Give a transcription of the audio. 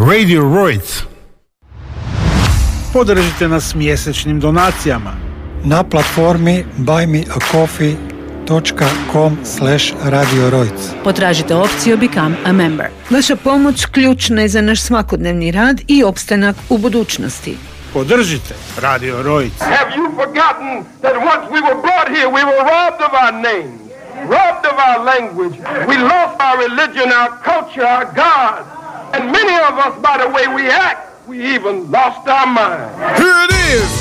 Radio Roids. Podržite nas mjesečnim donacijama na platformi buymeacoffee.com/radioroids. Potražite opciju Become a Member. Vaša pomoć ključna je za naš svakodnevni rad i opstanak u budućnosti. Podržite Radio Roids. Have you forgotten that once we were brought here, we were robbed of our names, robbed of our language. We lost our religion, our culture, our God. And many of us, by the way we act, we even lost our mind. Here it is.